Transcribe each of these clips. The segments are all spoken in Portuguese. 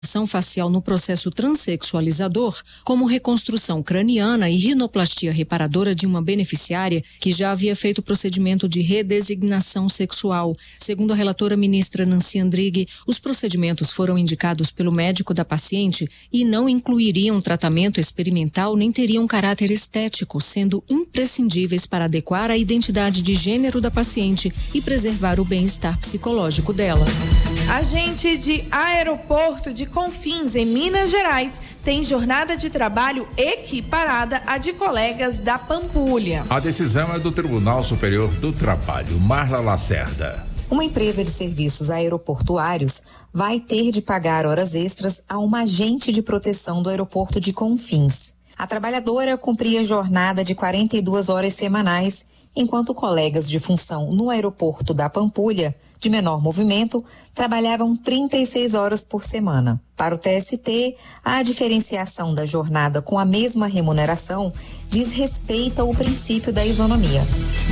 facial no processo transexualizador, como reconstrução craniana e rinoplastia reparadora de uma beneficiária que já havia feito o procedimento de redesignação sexual. Segundo a relatora ministra Nancy Andrighi, os procedimentos foram indicados pelo médico da paciente e não incluiriam tratamento experimental nem teriam caráter estético, sendo imprescindíveis para adequar a identidade de gênero da paciente e preservar o bem-estar psicológico dela. Agente de aeroporto de Confins, em Minas Gerais, tem jornada de trabalho equiparada à de colegas da Pampulha. A decisão é do Tribunal Superior do Trabalho. Marla Lacerda. Uma empresa de serviços aeroportuários vai ter de pagar horas extras a uma agente de proteção do aeroporto de Confins. A trabalhadora cumpria jornada de 42 horas semanais, enquanto colegas de função no aeroporto da Pampulha, de menor movimento, trabalhavam 36 horas por semana. Para o TST, a diferenciação da jornada com a mesma remuneração diz respeito ao princípio da isonomia.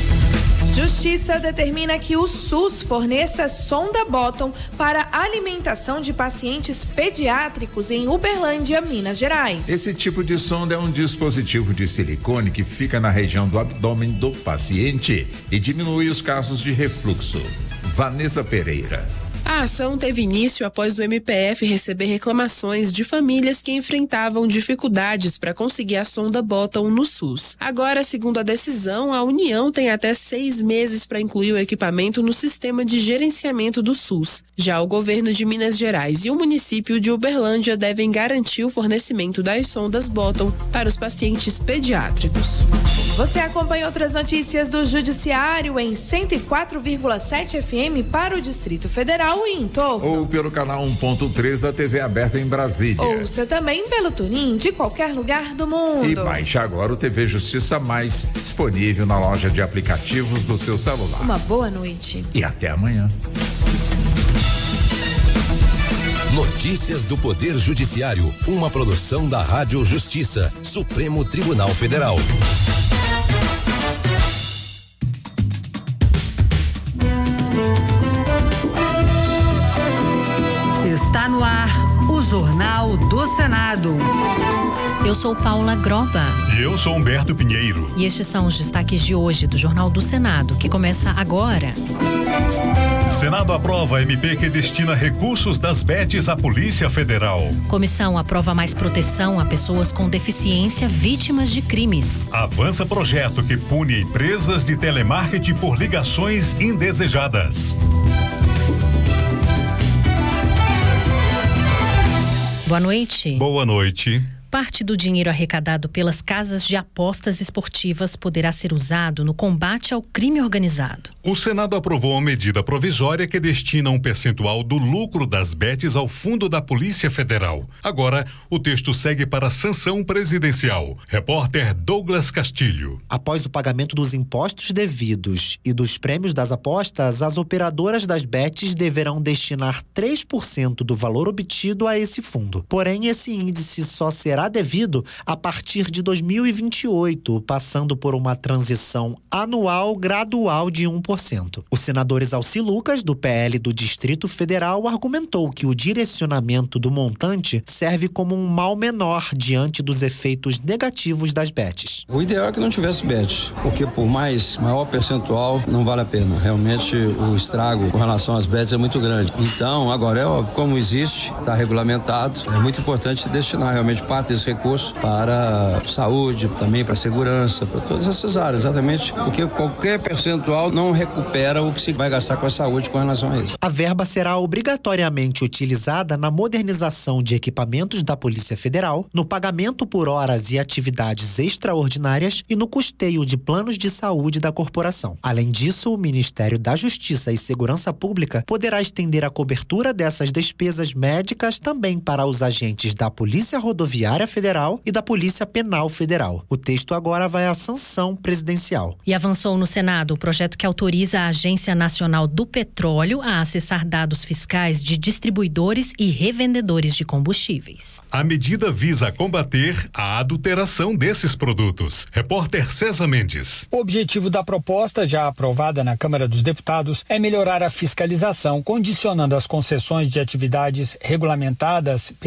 Justiça determina que o SUS forneça sonda Bottom para alimentação de pacientes pediátricos em Uberlândia, Minas Gerais. Esse tipo de sonda é um dispositivo de silicone que fica na região do abdômen do paciente e diminui os casos de refluxo. Vanessa Pereira. A ação teve início após o MPF receber reclamações de famílias que enfrentavam dificuldades para conseguir a sonda Bottom no SUS. Agora, segundo a decisão, a União tem até 6 meses para incluir o equipamento no sistema de gerenciamento do SUS. Já o governo de Minas Gerais e o município de Uberlândia devem garantir o fornecimento das sondas Bottom para os pacientes pediátricos. Você acompanha outras notícias do Judiciário em 104,7 FM para o Distrito Federal e em torno. Ou pelo canal 1.3 da TV aberta em Brasília. Ouça também pelo TuneIn de qualquer lugar do mundo. E baixe agora o TV Justiça Mais, disponível na loja de aplicativos do seu celular. Uma boa noite. E até amanhã. Notícias do Poder Judiciário, uma produção da Rádio Justiça, Supremo Tribunal Federal. Está no ar o Jornal do Senado. Eu sou Paula Groba. E eu sou Humberto Pinheiro. E estes são os destaques de hoje do Jornal do Senado, que começa agora. Senado aprova MP que destina recursos das BETs à Polícia Federal. Comissão aprova mais proteção a pessoas com deficiência vítimas de crimes. Avança projeto que pune empresas de telemarketing por ligações indesejadas. Boa noite. Boa noite. Parte do dinheiro arrecadado pelas casas de apostas esportivas poderá ser usado no combate ao crime organizado. O Senado aprovou uma medida provisória que destina um percentual do lucro das BETs ao Fundo da Polícia Federal. Agora, o texto segue para a sanção presidencial. Repórter Douglas Castilho. Após o pagamento dos impostos devidos e dos prêmios das apostas, as operadoras das BETs deverão destinar 3% do valor obtido a esse fundo. Porém, esse índice só será devido a partir de 2028, passando por uma transição anual gradual de 1%. O senador Exalci Lucas, do PL do Distrito Federal, argumentou que o direcionamento do montante serve como um mal menor diante dos efeitos negativos das BETs. O ideal é que não tivesse BET, porque por maior percentual não vale a pena. Realmente o estrago com relação às BETs é muito grande. Então, agora, como existe, está regulamentado, é muito importante destinar realmente parte desse recurso para saúde, também para segurança, para todas essas áreas, exatamente porque qualquer percentual não recupera o que se vai gastar com a saúde com relação a isso. A verba será obrigatoriamente utilizada na modernização de equipamentos da Polícia Federal, no pagamento por horas e atividades extraordinárias e no custeio de planos de saúde da corporação. Além disso, o Ministério da Justiça e Segurança Pública poderá estender a cobertura dessas despesas médicas também para os agentes da Polícia Rodoviária Tributária Federal e da Polícia Penal Federal. O texto agora vai à sanção presidencial. E avançou no Senado o projeto que autoriza a Agência Nacional do Petróleo a acessar dados fiscais de distribuidores e revendedores de combustíveis. A medida visa combater a adulteração desses produtos. Repórter César Mendes. O objetivo da proposta, já aprovada na Câmara dos Deputados, é melhorar a fiscalização, condicionando as concessões de atividades regulamentadas